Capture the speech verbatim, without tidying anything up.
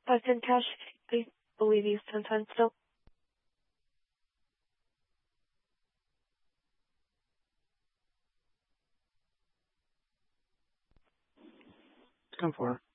Five ten cash. I believe he's ten ten still. Come for.